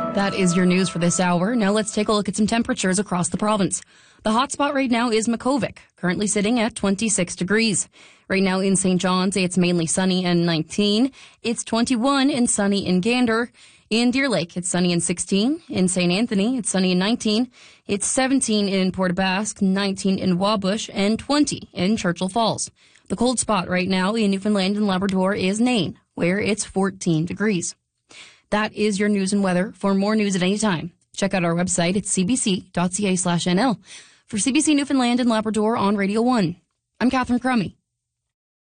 That is your news for this hour. Now let's take a look at some temperatures across the province. The hot spot right now is Makkovik, currently sitting at 26 degrees. Right now in St. John's, it's mainly sunny and 19. It's 21 and sunny in Gander. In Deer Lake, it's sunny and 16. In St. Anthony, it's sunny and 19. It's 17 in Port aux Basques, 19 in Wabush, and 20 in Churchill Falls. The cold spot right now in Newfoundland and Labrador is Nain, where it's 14 degrees. That is your news and weather. For more news at any time, check out our website at cbc.ca/nl. For CBC Newfoundland and Labrador on Radio 1, I'm Catherine Crummy.